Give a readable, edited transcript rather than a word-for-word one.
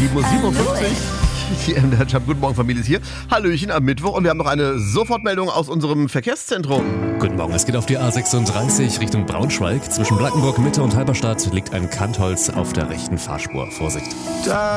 7:57 Uhr. Die MDR Jump. Guten Morgen, Familie ist hier. Hallöchen am Mittwoch und wir haben noch eine Sofortmeldung aus unserem Verkehrszentrum. Guten Morgen, es geht auf die A36 Richtung Braunschweig. Zwischen Blankenburg, Mitte und Halberstadt liegt ein Kantholz auf der rechten Fahrspur. Vorsicht.